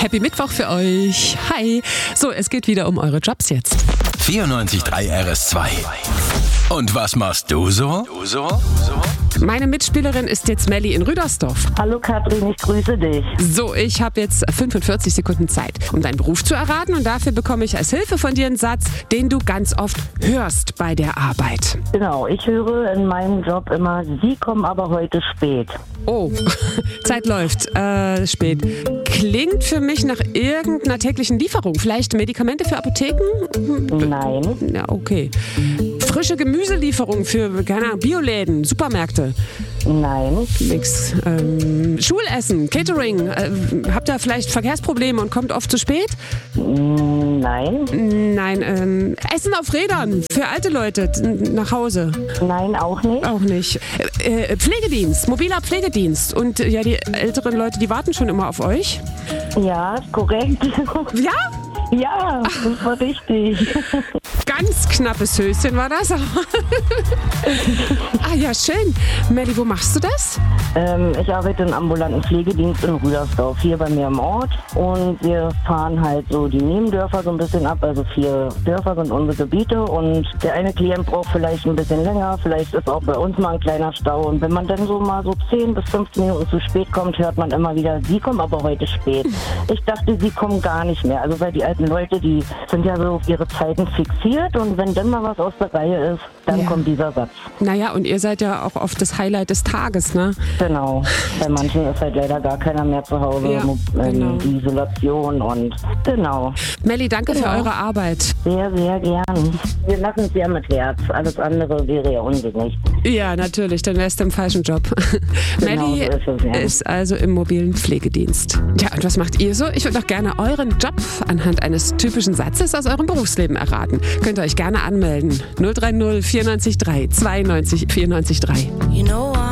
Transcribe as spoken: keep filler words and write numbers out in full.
Happy Mittwoch für euch. Hi. So, es geht wieder um eure Jobs jetzt. vierundneunzig Komma drei R S zwei. Und was machst du so? Du so? Meine Mitspielerin ist jetzt Melli in Rüdersdorf. Hallo Katrin, ich grüße dich. So, ich habe jetzt fünfundvierzig Sekunden Zeit, um deinen Beruf zu erraten. Und dafür bekomme ich als Hilfe von dir einen Satz, den du ganz oft hörst bei der Arbeit. Genau, ich höre in meinem Job immer, Sie kommen aber heute spät. Oh, Zeit läuft. Äh, spät. Klingt für mich nach irgendeiner täglichen Lieferung. Vielleicht Medikamente für Apotheken? Nein. Ja, okay. Frische Gemüselieferung für, keine Ahnung, Bioläden, Supermärkte? Nein. Nix. Ähm, Schulessen, Catering. Äh, habt ihr vielleicht Verkehrsprobleme und kommt oft zu spät? Nein. Nein. Ähm, Essen auf Rädern für alte Leute n- nach Hause? Nein, auch nicht. Auch nicht. Äh, äh, Pflegedienst, mobiler Pflegedienst. Und äh, ja, die älteren Leute, die warten schon immer auf euch. Ja, korrekt. Ja? Ja, das war richtig. Ganz knappes Höschen war das. Ah ja, schön. Melli, wo machst du das? Ähm, ich arbeite im ambulanten Pflegedienst in Rüdersdorf, hier bei mir im Ort. Und wir fahren halt so die Nebendörfer so ein bisschen ab. Also vier Dörfer sind unsere Gebiete. Und der eine Klient braucht vielleicht ein bisschen länger. Vielleicht ist auch bei uns mal ein kleiner Stau. Und wenn man dann so mal so zehn bis fünfzehn Minuten zu spät kommt, hört man immer wieder, Sie kommen aber heute spät. Ich dachte, Sie kommen gar nicht mehr. Also weil die alten Leute, die sind ja so auf ihre Zeiten fixiert. Und wenn dann mal was aus der Reihe ist, dann Ja. kommt dieser Satz. Naja, und ihr seid ja auch oft das Highlight des Tages, ne? Genau. Bei manchen ist halt leider gar keiner mehr zu Hause. Ja, Mo- ähm, genau. Die Isolation und genau. Melli, danke für Ja. eure Arbeit. Sehr, sehr gern. Wir machen es ja mit Herz. Alles andere wäre ja unsinnig. Ja, natürlich, dann wärst du im falschen Job. Genau, Melli so ist es, ja. ist also im mobilen Pflegedienst. Ja, und was macht ihr so? Ich würde doch gerne euren Job anhand eines typischen Satzes aus eurem Berufsleben erraten. Könnt ihr euch gerne anmelden. null drei null vierundneunzig drei zweiundneunzig vierundneunzig drei. You know